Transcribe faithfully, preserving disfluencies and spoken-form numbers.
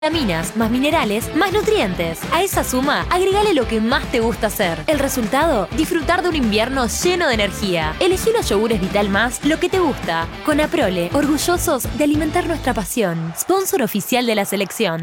Vitaminas, más minerales, más nutrientes. A esa suma, agregale lo que más te gusta hacer. El resultado, disfrutar de un invierno lleno de energía. Elegí los yogures Vital Más, lo que te gusta. Con Aprole, orgullosos de alimentar nuestra pasión. Sponsor oficial de la selección.